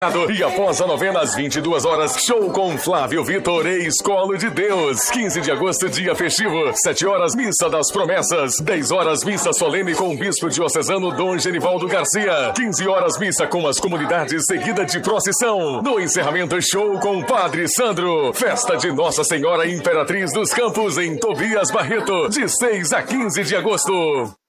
E após a novena às 22 horas, show com Flávio Vitor e Escola de Deus. 15 de agosto, dia festivo. 7 horas, missa das promessas. 10 horas, missa solene com o bispo diocesano Dom Genivaldo Garcia. 15 horas, missa com as comunidades, seguida de procissão. No encerramento, show com Padre Sandro. Festa de Nossa Senhora Imperatriz dos Campos, em Tobias Barreto, de 6 a 15 de agosto.